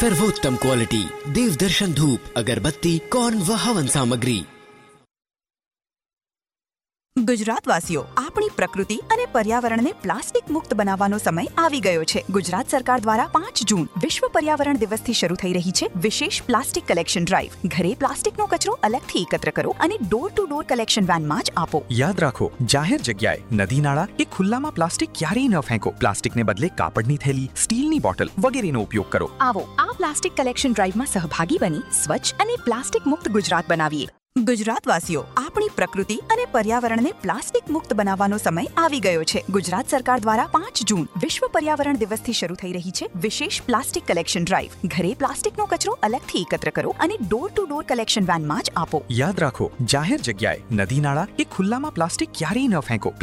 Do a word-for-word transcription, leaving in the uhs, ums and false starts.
सर्वोत्तम क्वालिटी देवदर्शन धूप अगरबत्ती कॉर्न व हवन सामग्री। ગુજરાતવાસીઓ, આપણી પ્રકૃતિ અને પર્યાવરણને પ્લાસ્ટિક મુક્ત બનાવવાનો સમય આવી ગયો છે. ગુજરાત સરકાર દ્વારા પાંચ જૂન વિશ્વ પર્યાવરણ દિવસથી શરૂ થઈ રહી છે વિશેષ પ્લાસ્ટિક કલેક્શન ડ્રાઈવ. ઘરે પ્લાસ્ટિકનો કચરો અલગથી એકત્ર કરો અને ડોર ટુ ડોર કલેક્શન વેનમાં જ આપો. યાદ રાખો, જાહેર જગ્યાએ, નદી નાળા કે ખુલ્લામાં પ્લાસ્ટિક ક્યારેય ન ફેંકો. પ્લાસ્ટિકને બદલે કાપડની થેલી, સ્ટીલની બોટલ વગેરેનો ઉપયોગ કરો. આવો આ પ્લાસ્ટિક કલેક્શન ડ્રાઈવમાં સહભાગી બની સ્વચ્છ અને પ્લાસ્ટિક મુક્ત ગુજરાત બનાવીએ. ગુજરાતવાસીઓ, આપણી પ્રકૃતિ અને પર્યાવરણને પ્લાસ્ટિક મુક્ત બનાવવાનો સમય આવી ગયો છે. ગુજરાત સરકાર દ્વારા પાંચ જૂન વિશ્વ પર્યાવરણ દિવસથી શરૂ થઈ રહી છે વિશેષ પ્લાસ્ટિક કલેક્શન ડ્રાઈવ. ઘરે પ્લાસ્ટિકનો કચરો અલગથી એકત્ર કરો અને ડોર ટુ ડોર કલેક્શન વેનમાં જ આપો. યાદ રાખો, જાહેર જગ્યાએ, નદી નાળા કે ખુલ્લામાં પ્લાસ્ટિક ક્યારેય ન ફેંકો.